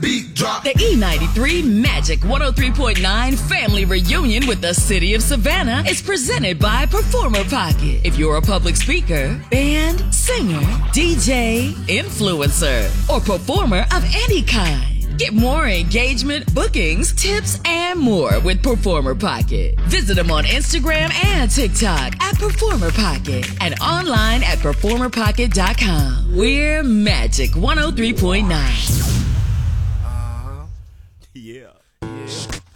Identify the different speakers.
Speaker 1: Beat drop.
Speaker 2: The E93 Magic 103.9 Family Reunion with the City of Savannah is presented by Performer Pocket. If you're a public speaker, band, singer, DJ, influencer, or performer of any kind, get more engagement, bookings, tips, and more with Performer Pocket. Visit them on Instagram and TikTok at Performer Pocket and online at performerpocket.com. We're Magic 103.9.